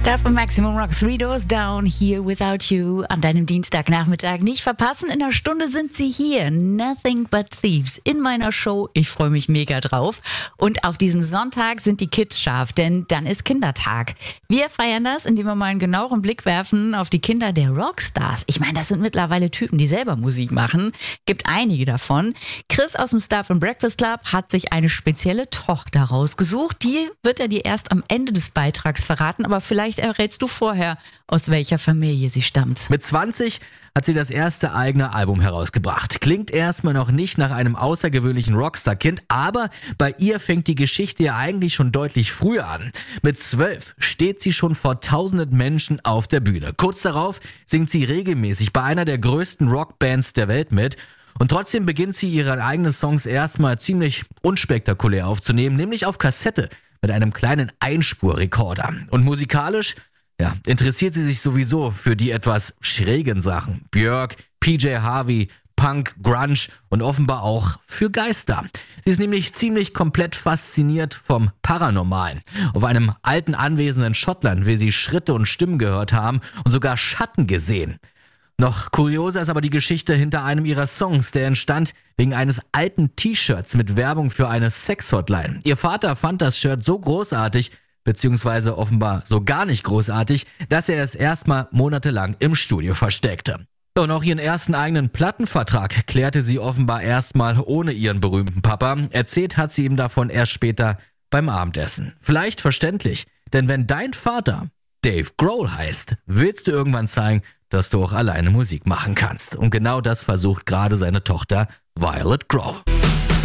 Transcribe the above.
Stuff und Maximum Rock, Three Doors Down, Here Without You, an deinem Dienstagnachmittag nicht verpassen. In einer Stunde sind sie hier, Nothing But Thieves, in meiner Show. Ich freue mich mega drauf. Und auf diesen Sonntag sind die Kids scharf, denn dann ist Kindertag. Wir feiern das, indem wir mal einen genaueren Blick werfen auf die Kinder der Rockstars. Ich meine, das sind mittlerweile Typen, die selber Musik machen. Gibt einige davon. Chris aus dem Stuff and Breakfast Club hat sich eine spezielle Tochter rausgesucht. Die wird er dir erst am Ende des Beitrags verraten, aber vielleicht errätst du vorher, aus welcher Familie sie stammt. Mit 20 hat sie das erste eigene Album herausgebracht. Klingt erstmal noch nicht nach einem außergewöhnlichen Rockstar-Kind, aber bei ihr fängt die Geschichte ja eigentlich schon deutlich früher an. Mit 12 steht sie schon vor tausenden Menschen auf der Bühne. Kurz darauf singt sie regelmäßig bei einer der größten Rockbands der Welt mit. Und trotzdem beginnt sie ihre eigenen Songs erstmal ziemlich unspektakulär aufzunehmen, nämlich auf Kassette mit einem kleinen Einspurrekorder. Und musikalisch, interessiert sie sich sowieso für die etwas schrägen Sachen. Björk, PJ Harvey, Punk, Grunge und offenbar auch für Geister. Sie ist nämlich ziemlich komplett fasziniert vom Paranormalen. Auf einem alten Anwesen in Schottland will sie Schritte und Stimmen gehört haben und sogar Schatten gesehen. Noch kurioser ist aber die Geschichte hinter einem ihrer Songs, der entstand wegen eines alten T-Shirts mit Werbung für eine Sex-Hotline. Ihr Vater fand das Shirt so großartig, beziehungsweise offenbar so gar nicht großartig, dass er es erstmal monatelang im Studio versteckte. Und auch ihren ersten eigenen Plattenvertrag klärte sie offenbar erstmal ohne ihren berühmten Papa. Erzählt hat sie ihm davon erst später beim Abendessen. Vielleicht verständlich, denn wenn dein Vater Dave Grohl heißt, willst du irgendwann zeigen, dass du auch alleine Musik machen kannst. Und genau das versucht gerade seine Tochter Violet Grohl.